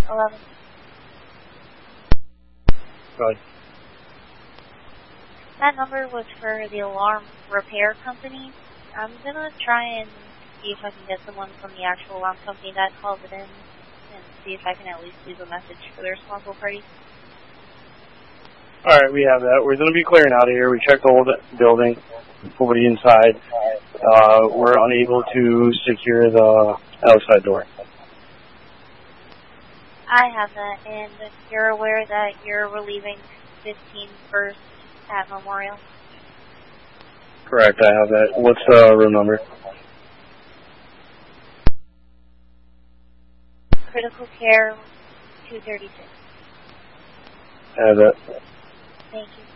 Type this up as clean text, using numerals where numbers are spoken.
11. Go ahead. That number was for the alarm repair company. I'm going to try and see if I can get someone from the actual alarm company that called it in and see if I can at least leave a message for the responsible party. Alright, we have that. We're going to be clearing out of here. We checked the whole building, nobody inside. We're unable to secure the outside door. I have that, and you're aware that you're relieving 15 first at Memorial? Correct, I have that. What's the room number? Critical care 236. I have that. Thank you.